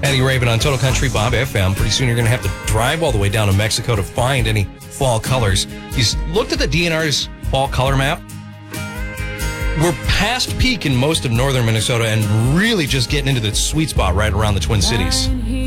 Eddie Raven on Total Country Bob FM. Pretty soon you're going to have to drive all the way down to Mexico to find any fall colors. You looked at the DNR's fall color map. We're past peak in most of northern Minnesota and really just getting into the sweet spot right around the Twin Cities.